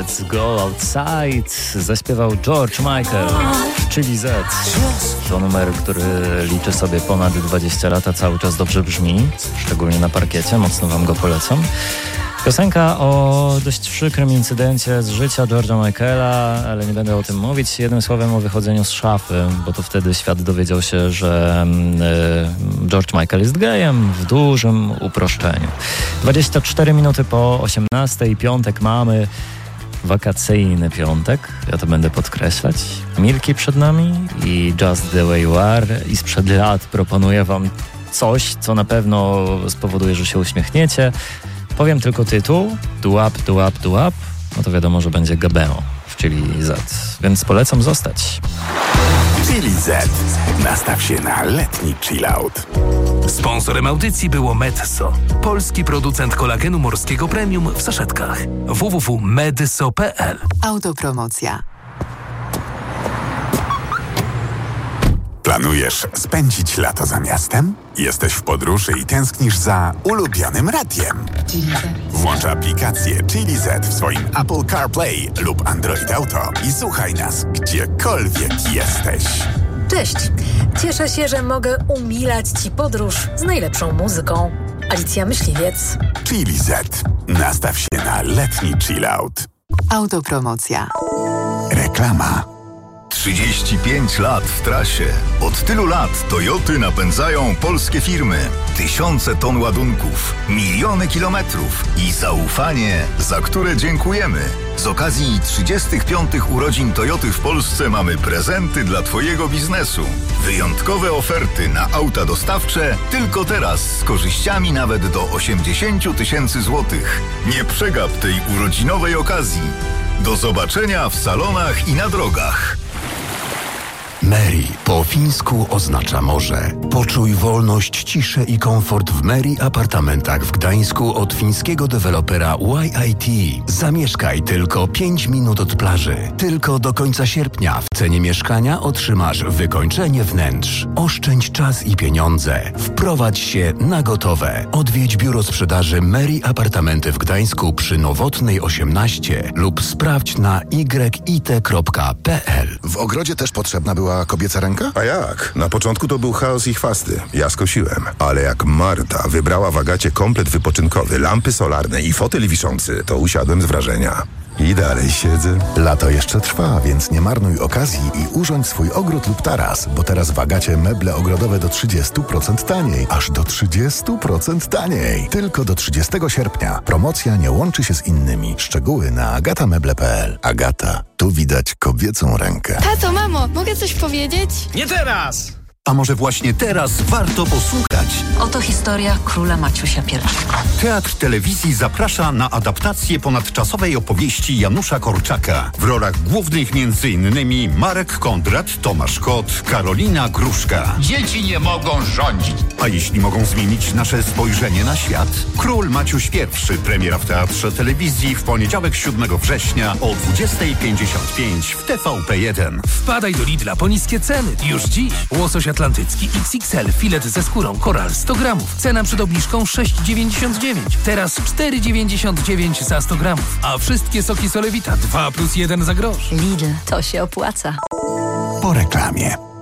Let's Go Outside zaśpiewał George Michael, czyli Z. To numer, który liczy sobie ponad 20 lat, a cały czas dobrze brzmi, szczególnie na parkiecie, mocno wam go polecam. Piosenka o dość przykrym incydencie z życia George'a Michaela, ale nie będę o tym mówić. Jednym słowem o wychodzeniu z szafy, bo to wtedy świat dowiedział się, że George Michael jest gejem w dużym uproszczeniu. 24 minuty po 18, piątek mamy, wakacyjny piątek, ja to będę podkreślać. Milki przed nami i Just the Way You Are i sprzed lat proponuję wam coś, co na pewno spowoduje, że się uśmiechniecie. Powiem tylko tytuł, Duap, Duap, Duap, no to wiadomo, że będzie Gabeo, czyli Z, więc polecam zostać. Chili Z. Nastaw się na letni chillout. Sponsorem audycji było Medzo, polski producent kolagenu morskiego premium w saszetkach. www.medzo.pl. Autopromocja. Planujesz spędzić lato za miastem? Jesteś w podróży i tęsknisz za ulubionym radiem? Włącz aplikację Chili Z w swoim Apple CarPlay lub Android Auto i słuchaj nas gdziekolwiek jesteś. Cześć! Cieszę się, że mogę umilać Ci podróż z najlepszą muzyką. Alicja Myśliwiec. Chili Z. Nastaw się na letni chillout. Autopromocja. Reklama. 35 lat w trasie. Od tylu lat Toyoty napędzają polskie firmy. Tysiące ton ładunków, miliony kilometrów i zaufanie, za które dziękujemy. Z okazji 35 urodzin Toyoty w Polsce mamy prezenty dla Twojego biznesu. Wyjątkowe oferty na auta dostawcze tylko teraz z korzyściami nawet do 80 000 złotych. Nie przegap tej urodzinowej okazji. Do zobaczenia w salonach i na drogach. Meri po fińsku oznacza morze. Poczuj wolność, ciszę i komfort w Meri apartamentach w Gdańsku od fińskiego dewelopera YIT. Zamieszkaj tylko 5 minut od plaży. Tylko do końca sierpnia w cenie mieszkania otrzymasz wykończenie wnętrz. Oszczędź czas i pieniądze. Wprowadź się na gotowe. Odwiedź biuro sprzedaży Meri Apartamenty w Gdańsku przy Nowotnej 18 lub sprawdź na yit.pl. W ogrodzie też potrzebna była kobieca ręka? A jak? Na początku to był chaos i chwasty. Ja skosiłem. Ale jak Marta wybrała w Agacie komplet wypoczynkowy, lampy solarne i fotel wiszący, to usiadłem z wrażenia. I dalej siedzę. Lato jeszcze trwa, więc nie marnuj okazji i urządź swój ogród lub taras, bo teraz w Agacie meble ogrodowe do 30% taniej. Aż do 30% taniej. Tylko do 30 sierpnia. Promocja nie łączy się z innymi. Szczegóły na agatameble.pl. Agata. Tu widać kobiecą rękę. Tato, mamo, mogę coś powiedzieć? Nie teraz! A może właśnie teraz warto posłuchać? Oto historia króla Maciusia I. Teatr Telewizji zaprasza na adaptację ponadczasowej opowieści Janusza Korczaka. W rolach głównych m.in. Marek Kondrat, Tomasz Kot, Karolina Gruszka. Dzieci nie mogą rządzić. A jeśli mogą zmienić nasze spojrzenie na świat? Król Maciuś I. Premiera w Teatrze Telewizji w poniedziałek 7 września o 20:55 w TVP1. Wpadaj do Lidla po niskie ceny. Już dziś. Łosoś atlantycki XXL, filet ze skórą, koral 100 gramów. Cena przed obniżką 6,99. Teraz 4,99 za 100 gramów. A wszystkie soki Solewita 2+1 za grosz. Lidl, to się opłaca. Po reklamie.